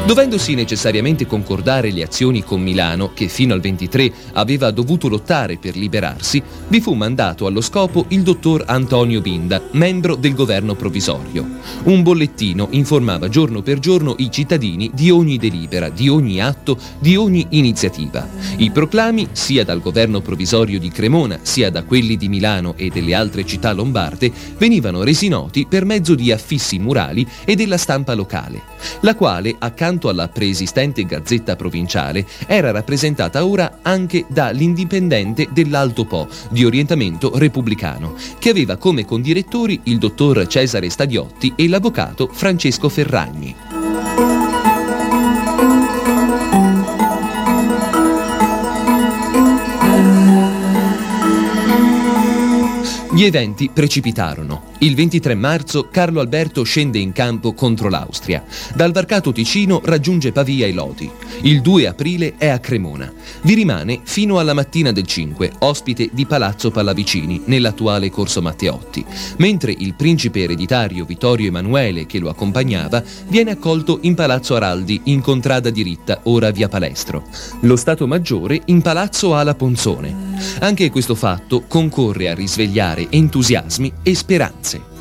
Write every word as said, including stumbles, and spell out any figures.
Dovendosi necessariamente concordare le azioni con Milano, che fino al ventitré aveva dovuto lottare per liberarsi, vi fu mandato allo scopo il dottor Antonio Binda, membro del governo provvisorio. Un bollettino informava giorno per giorno i cittadini di ogni delibera, di ogni atto, di ogni iniziativa. I proclami, sia dal governo provvisorio di Cremona, sia da quelli di Milano e delle altre città lombarde, venivano resi noti per mezzo di affissi murali e della stampa locale, la quale, accanto alla preesistente Gazzetta Provinciale, era rappresentata ora anche da l'Indipendente dell'Alto Po, di orientamento repubblicano, che aveva come condirettori il dottor Cesare Stadiotti e l'avvocato Francesco Ferragni. Gli eventi precipitarono. Il ventitré marzo Carlo Alberto scende in campo contro l'Austria. Dal varcato Ticino raggiunge Pavia e Lodi. Il due aprile è a Cremona. Vi rimane fino alla mattina del cinque, ospite di Palazzo Pallavicini, nell'attuale Corso Matteotti, mentre il principe ereditario Vittorio Emanuele, che lo accompagnava, viene accolto in Palazzo Araldi, in Contrada di Ritta, ora via Palestro. Lo Stato Maggiore in Palazzo Ala Ponzone. Anche questo fatto concorre a risvegliare entusiasmi e speranze.